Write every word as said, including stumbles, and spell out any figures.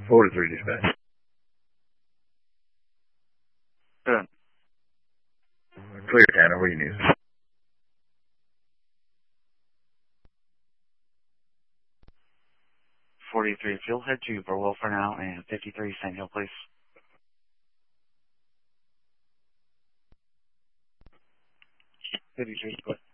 forty-three dispatch. Good. Clear, Tanner. What do you need? forty-three, fuel head to Burwell for now, and fifty-three, Sand Hill, please. fifty-three, go ahead.